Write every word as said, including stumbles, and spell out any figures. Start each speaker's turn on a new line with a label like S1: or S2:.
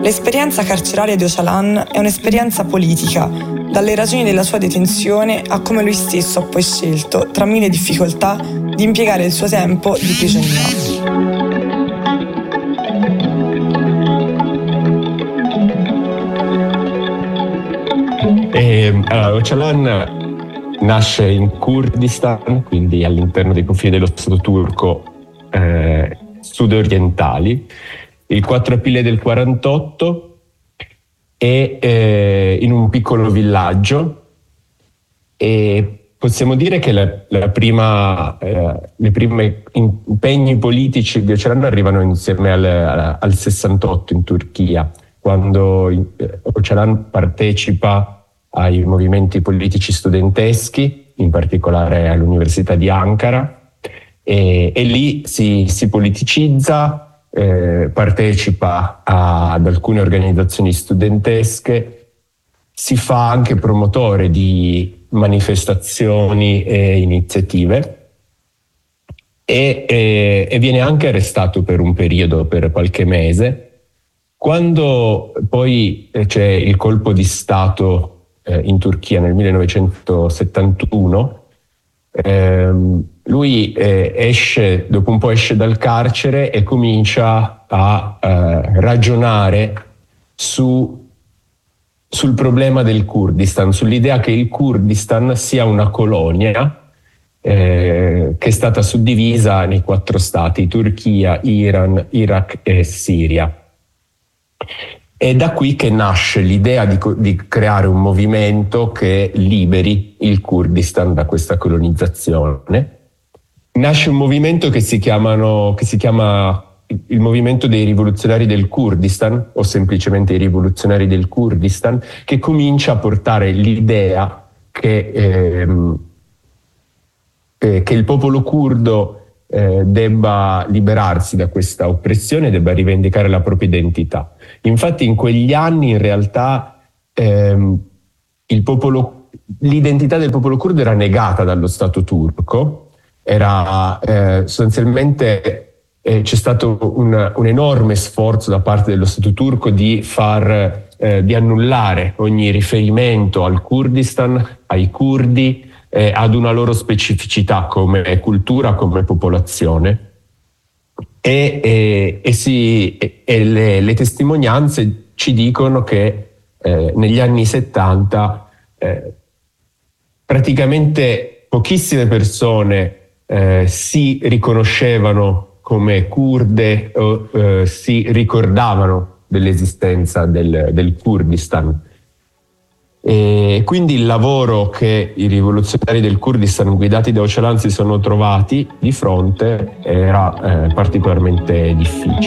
S1: L'esperienza carceraria di Öcalan è un'esperienza politica, dalle ragioni della sua detenzione a come lui stesso ha poi scelto, tra mille difficoltà, di impiegare il suo tempo di prigionia.
S2: E, allora, Öcalan nasce in Kurdistan, quindi all'interno dei confini dello Stato turco eh, sud-orientali, il quattro aprile del quarantotto, e eh, in un piccolo villaggio, e possiamo dire che la, la prima, eh, le prime impegni politici di Öcalan arrivano insieme al, al sessantotto in Turchia, quando Öcalan partecipa ai movimenti politici studenteschi, in particolare all'Università di Ankara, e, e lì si, si politicizza, eh, partecipa a, ad alcune organizzazioni studentesche, si fa anche promotore di manifestazioni e iniziative e, e, e viene anche arrestato per un periodo, per qualche mese. Quando poi c'è il colpo di Stato eh, in Turchia nel millenovecentosettantuno, ehm, lui eh, esce, dopo un po' esce dal carcere e comincia a eh, ragionare su, sul problema del Kurdistan, sull'idea che il Kurdistan sia una colonia eh, che è stata suddivisa nei quattro stati: Turchia, Iran, Iraq e Siria. È da qui che nasce l'idea di, di creare un movimento che liberi il Kurdistan da questa colonizzazione. Nasce un movimento che si, chiamano, che si chiama il Movimento dei Rivoluzionari del Kurdistan, o semplicemente i Rivoluzionari del Kurdistan, che comincia a portare l'idea che, ehm, eh, che il popolo curdo eh, debba liberarsi da questa oppressione, debba rivendicare la propria identità. Infatti in quegli anni in realtà ehm, il popolo, l'identità del popolo curdo era negata dallo Stato turco. Era eh, sostanzialmente eh, c'è stato un, un enorme sforzo da parte dello Stato turco di far eh, di annullare ogni riferimento al Kurdistan, ai curdi, eh, ad una loro specificità come cultura, come popolazione. E, e, e, si, e, e le, le testimonianze ci dicono che eh, negli anni settanta eh, praticamente pochissime persone eh, si riconoscevano come kurde o eh, si ricordavano dell'esistenza del, del Kurdistan. E quindi il lavoro che i rivoluzionari del Kurdistan guidati da Öcalan si sono trovati di fronte era eh, particolarmente difficile.